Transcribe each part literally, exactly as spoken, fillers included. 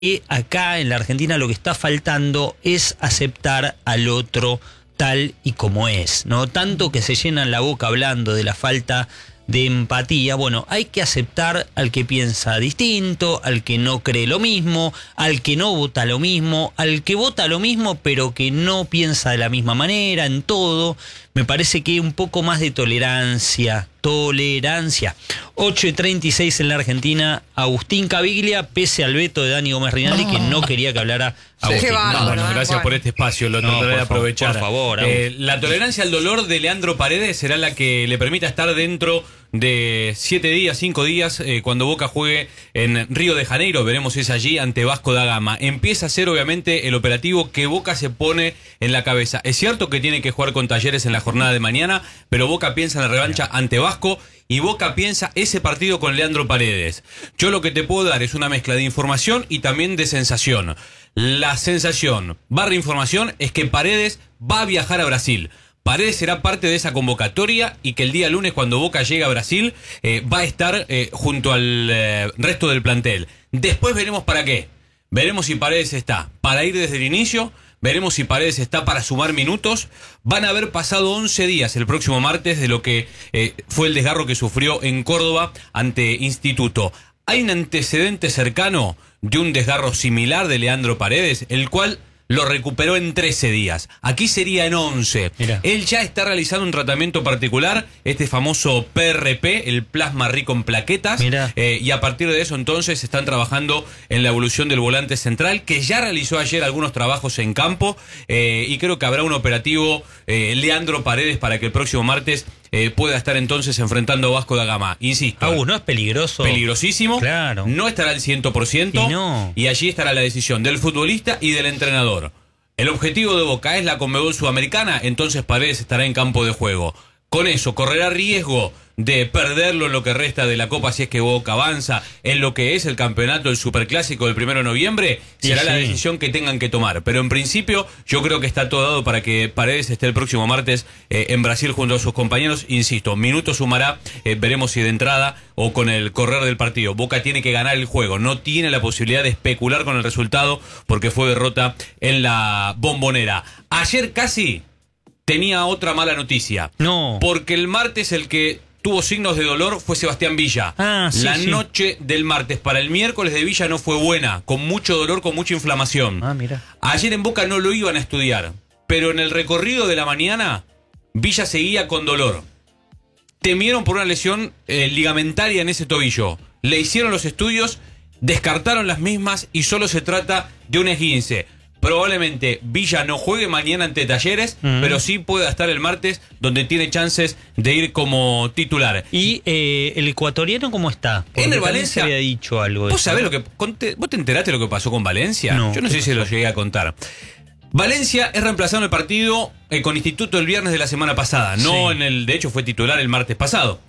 que acá en la Argentina lo que está faltando es aceptar al otro tal y como es, ¿no? Tanto que se llenan la boca hablando de la falta de empatía. Bueno, hay que aceptar al que piensa distinto, al que no cree lo mismo, al que no vota lo mismo, al que vota lo mismo pero que no piensa de la misma manera en todo. Me parece que un poco más de tolerancia, tolerancia. ocho y treinta y seis en la Argentina, Agustín Caviglia, pese al veto de Dani Gómez Rinaldi, oh. que no quería que hablara Agustín. Qué bárbaro, no, bueno, ¿eh? gracias Bueno. por este espacio, lo No, trataré de por favor, aprovechar. por favor, eh, la tolerancia al dolor de Leandro Paredes será la que le permita estar dentro de siete días, cinco días, eh, cuando Boca juegue en Río de Janeiro. Veremos si es allí ante Vasco da Gama. Empieza a ser obviamente el operativo que Boca se pone en la cabeza. Es cierto que tiene que jugar con Talleres en la jornada de mañana, pero Boca piensa en la revancha ante Vasco y Boca piensa ese partido con Leandro Paredes. Yo lo que te puedo dar es una mezcla de información y también de sensación. La sensación barra información es que Paredes va a viajar a Brasil. Paredes será parte de esa convocatoria y que el día lunes, cuando Boca llegue a Brasil, eh, va a estar eh, junto al eh, resto del plantel. Después veremos para qué. Veremos si Paredes está para ir desde el inicio. Veremos si Paredes está para sumar minutos. Van a haber pasado once días el próximo martes de lo que eh, fue el desgarro que sufrió en Córdoba ante Instituto. Hay un antecedente cercano de un desgarro similar de Leandro Paredes, el cual lo recuperó en trece días. Aquí sería en once. Mirá. Él ya está realizando un tratamiento particular, este famoso P R P, el plasma rico en plaquetas. Eh, y a partir de eso entonces están trabajando en la evolución del volante central, que ya realizó ayer algunos trabajos en campo. Eh, y creo que habrá un operativo eh, Leandro Paredes para que el próximo martes Eh, pueda estar entonces enfrentando a Vasco da Gama. Insisto. Uh, ¿no es peligroso? Peligrosísimo. Claro. No estará al cien por ciento. Y, no. y allí estará la decisión del futbolista y del entrenador. El objetivo de Boca es la Conmebol Sudamericana, entonces Paredes estará en campo de juego. Con eso correrá riesgo de perderlo en lo que resta de la Copa si es que Boca avanza en lo que es el campeonato del Superclásico del primero de noviembre. Será sí, la decisión que tengan que tomar. Pero en principio yo creo que está todo dado para que Paredes esté el próximo martes eh, en Brasil junto a sus compañeros. Insisto, minutos sumará, eh, veremos si de entrada o con el correr del partido. Boca tiene que ganar el juego, no tiene la posibilidad de especular con el resultado porque fue derrota en la Bombonera. Ayer casi tenía otra mala noticia. No. Porque el martes el que tuvo signos de dolor fue Sebastián Villa. Ah, sí, la sí. noche del martes para el miércoles de Villa no fue buena, con mucho dolor, con mucha inflamación. Ah, mira. Ayer en Boca no lo iban a estudiar, pero en el recorrido de la mañana Villa seguía con dolor. Temieron por una lesión eh, ligamentaria en ese tobillo. Le hicieron los estudios, descartaron las mismas y solo se trata de un esguince. Probablemente Villa no juegue mañana ante Talleres, uh-huh. pero sí pueda estar el martes, donde tiene chances de ir como titular. ¿Y eh, el ecuatoriano cómo está? Porque en el Valencia se había dicho algo. ¿Vos sabés lo que conté, ¿Vos te enteraste de lo que pasó con Valencia? No, Yo no sé si lo llegué a contar. Valencia es reemplazado en el partido eh, con Instituto el viernes de la semana pasada. No sí. en el, de hecho fue titular el martes pasado.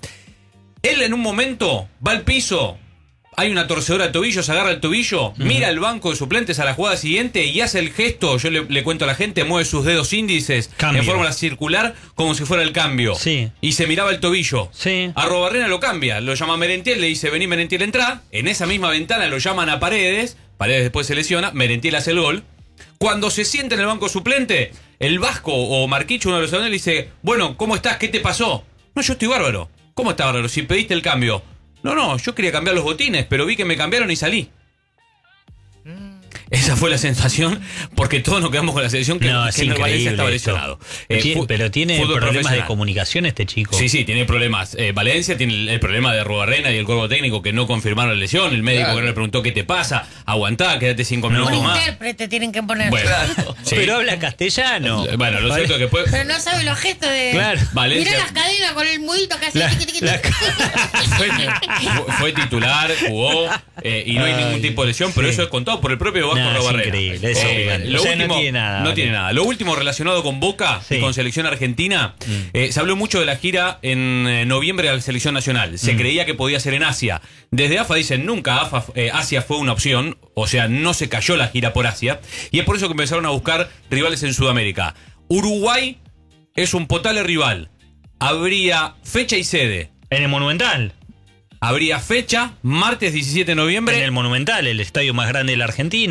Él en un momento va al piso. Hay una torcedora de tobillo, se agarra el tobillo, uh-huh. mira el banco de suplentes a la jugada siguiente y hace el gesto, yo le, le cuento a la gente, mueve sus dedos índices cambio. en forma circular como si fuera el cambio. Sí. Y se miraba el tobillo. Sí. A Robarrena lo cambia, lo llama Merentiel, le dice, vení Merentiel, entrá. En esa misma ventana lo llaman a Paredes, Paredes después se lesiona, Merentiel hace el gol. Cuando se sienta en el banco suplente, el Vasco o Marquicho, uno de los jugadores, le dice, bueno, ¿cómo estás? ¿Qué te pasó? No, yo estoy bárbaro. ¿Cómo está bárbaro? Si pediste el cambio. No, no, yo quería cambiar los botines, pero vi que me cambiaron y salí. Esa fue la sensación, porque todos nos quedamos con la sensación que, no, que en el Valencia estaba lesionado. Eh, pero tiene problemas de comunicación este chico. Sí, sí, tiene problemas. Eh, Valencia tiene el, el problema de Robarrena y el cuerpo técnico que no confirmaron la lesión. El médico claro. que no le preguntó qué te pasa. Aguantá, quédate cinco no. minutos Un más. intérprete tienen que poner. Bueno, sí. Pero habla castellano. Bueno, lo cierto es que puede... Pero no sabe los gestos de... Claro. Valencia... Mirá las cadenas con el mudito que hace... La, tiqui, tiqui, la... fue, fue titular, jugó eh, y no hay Ay, ningún tipo de lesión, pero sí. eso es contado por el propio Vasco no, Robarrena. Increíble. Eso, eh, lo o sea, último, no tiene nada. No vale. tiene nada. Lo último relacionado con Boca sí. y con selección argentina, mm. eh, se habló mucho de la gira en eh, noviembre de la selección nacional. Se mm. creía que podía ser en Asia. Desde AFA dicen nunca AFA, eh, Asia fue una opción, o sea, no se cayó la gira por Asia. Y es por eso que empezaron a buscar rivales en Sudamérica. Uruguay es un potable rival. Habría fecha y sede. En el Monumental. Habría fecha, martes diecisiete de noviembre. En el Monumental, el estadio más grande de la Argentina.